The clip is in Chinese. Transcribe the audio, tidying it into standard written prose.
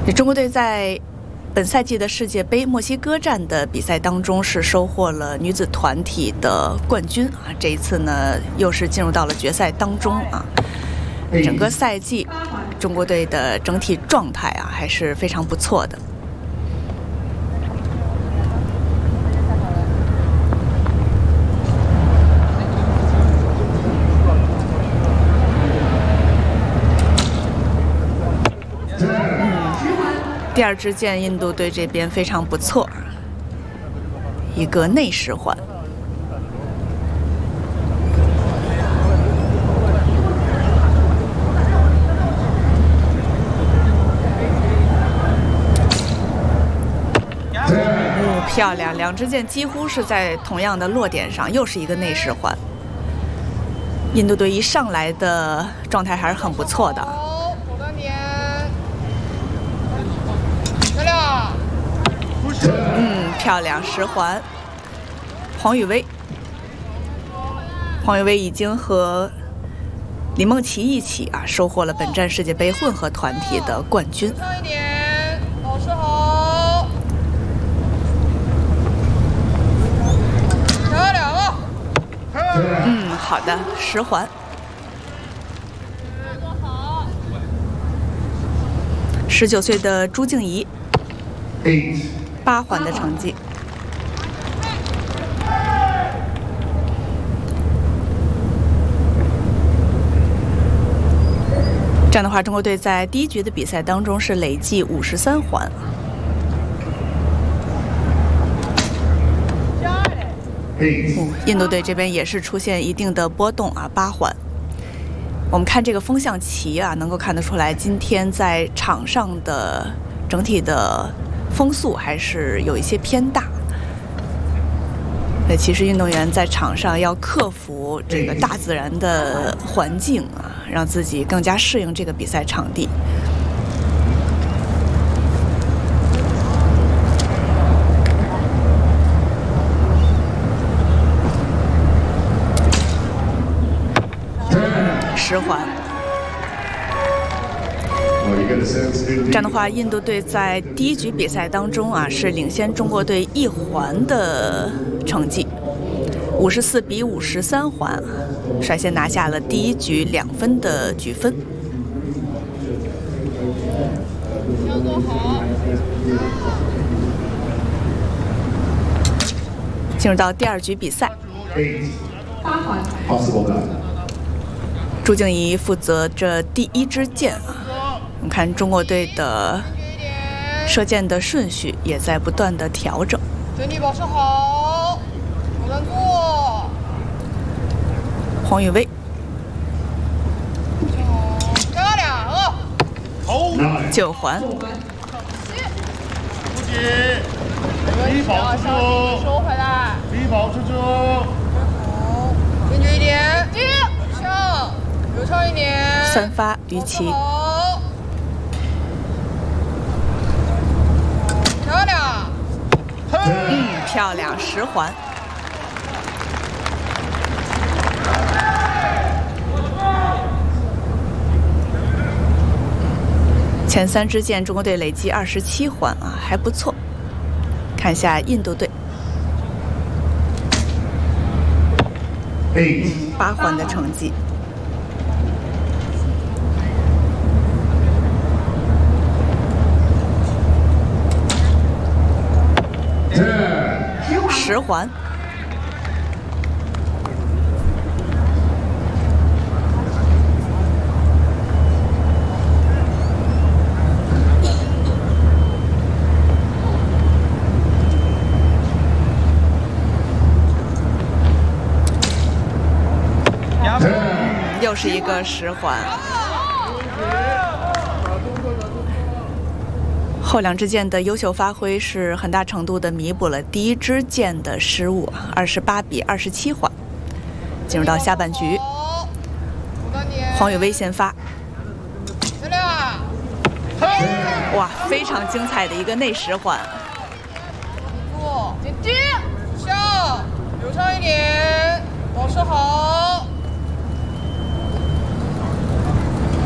中国队在本赛季的世界杯墨西哥站的比赛当中是收获了女子团体的冠军啊！这一次呢，又是进入到了决赛当中啊！整个赛季，中国队的整体状态啊还是非常不错的。第二支箭，印度队这边非常不错，一个内十环。漂亮，两支箭几乎是在同样的落点上，又是一个内十环。印度队一上来的状态还是很不错的。漂亮十环。黄雨薇已经和李梦琪一起啊收获了本站世界杯混合团体的冠军。 老师好。漂亮啊！ 好的，十环。19岁的朱静怡，8环的成绩。这样的话，中国队在第一局的比赛当中是累计53环。印度队这边也是出现一定的波动啊，8环。我们看这个风向旗啊，能够看得出来，今天在场上的整体的风速还是有一些偏大。其实运动员在场上要克服这个大自然的环境啊，让自己更加适应这个比赛场地。10环。这样的话，印度队在第一局比赛当中啊是领先中国队1环的成绩，54比53环，率先拿下了第一局2分的局分。进入到第二局比赛。朱静怡负责着第一支箭啊。我们看中国队的射箭的顺序也在不断的调整。 整体保持好，不能做。 黄雨薇， 漂亮啊 ！9环。 不急，低保出去，收回来，低保出去。好，坚决一点，上，流畅一点。 3发于齐。 漂亮。 漂亮，10环。前3支箭，中国队累计27环啊，还不错。看一下印度队，8环的成绩。10环。又是一个10环。后2支箭的优秀发挥是很大程度的弥补了第一支箭的失误，28比27环。进入到下半局，黄雨薇先发。哇，非常精彩的一个内10环。 接，上，流畅一点，保持好。